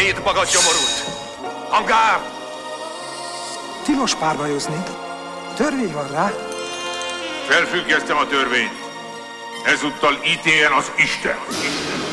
Szét magad, gyomorult! Hangár! Tilos párbajozni. Törvény van rá. Felfüggesztem a törvényt. Ezúttal ítéljen az Isten.